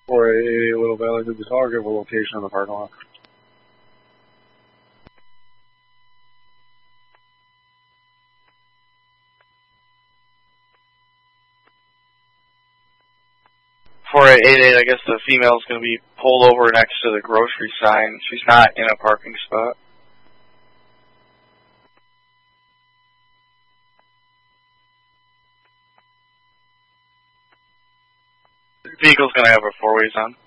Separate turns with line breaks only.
4888 Little Valley, did the caller give a location on the parking lot?
I guess the female's going to be pulled over next to the grocery sign. She's not in a parking spot. The vehicle's going to have her four ways on.